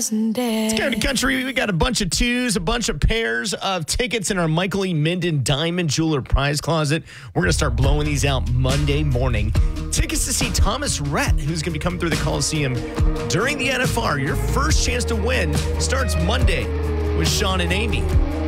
wasn't there. It's kind of country. We got a bunch of twos, a bunch of pairs of tickets in our Michael E. Minden Diamond Jeweler prize closet. We're going to start blowing these out Monday morning. Tickets to see Thomas Rhett, who's going to be coming through the Coliseum during the NFR. Your first chance to win starts Monday with Sean and Amy.